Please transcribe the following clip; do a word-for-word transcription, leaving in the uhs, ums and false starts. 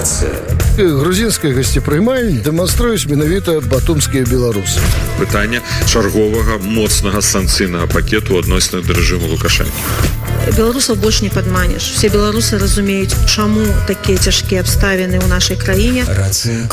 Інфармацыя. Грузінскай гасцепрымальні дэманструюць менавіта батумскія беларусы. Пытанне чарговага моцнага санкцыйнага пакету адносна да рэжыму Лукашэнкі. Беларусаў больш не падманеш. Все беларусы разумеюць, чаму такія цяжкія абставіны ў нашай краіне. Рацыя